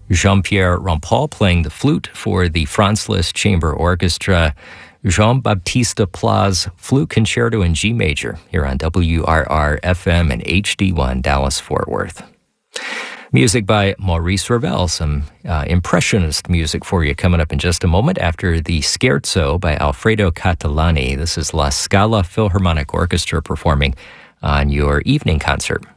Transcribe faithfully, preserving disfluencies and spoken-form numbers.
Jean-Pierre Rampal playing the flute for the Franz Liszt Chamber Orchestra. Jean-Baptiste Pla's Flute Concerto in G Major here on W R R F M and H D one Dallas-Fort Worth. Music by Maurice Ravel, some uh, impressionist music for you coming up in just a moment after the Scherzo by Alfredo Catalani. This is La Scala Philharmonic Orchestra performing on your evening concert.